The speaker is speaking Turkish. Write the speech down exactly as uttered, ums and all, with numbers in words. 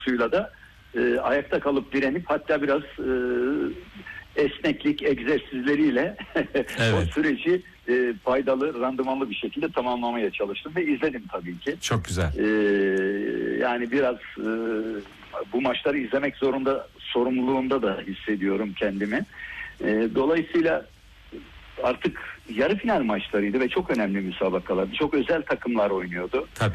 suyla da e, ayakta kalıp direnip hatta biraz e, esneklik egzersizleriyle Evet. o süreci e, faydalı, randımanlı bir şekilde tamamlamaya çalıştım ve izledim tabii ki. Çok güzel. E, yani biraz e, bu maçları izlemek zorunda, sorumluluğunda da hissediyorum kendimi. E, dolayısıyla artık yarı final maçlarıydı ve çok önemli müsabakalardı. Çok özel takımlar oynuyordu. Tabii.